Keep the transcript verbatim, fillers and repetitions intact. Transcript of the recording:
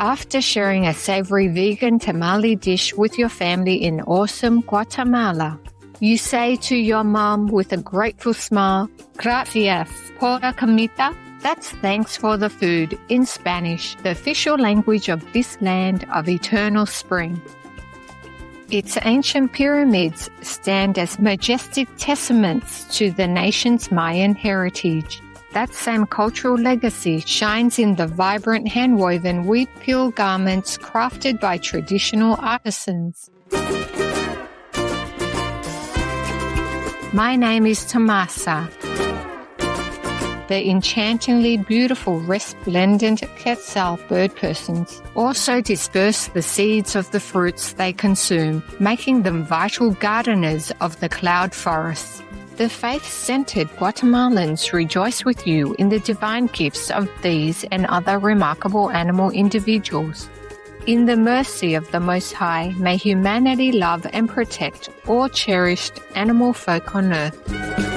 After sharing a savory vegan tamale dish with your family in awesome Guatemala, you say to your mom with a grateful smile, "Gracias por la comida." That's thanks for the food in Spanish, the official language of this land of eternal spring. Its ancient pyramids stand as majestic testaments to the nation's Mayan heritage. That same cultural legacy shines in the vibrant hand-woven wheat peel garments crafted by traditional artisans. My name is Tomasa. The enchantingly beautiful resplendent quetzal bird persons also disperse the seeds of the fruits they consume, making them vital gardeners of the cloud forests. The faith-centered Guatemalans rejoice with you in the divine gifts of these and other remarkable animal individuals. In the mercy of the Most High, may humanity love and protect all cherished animal folk on earth.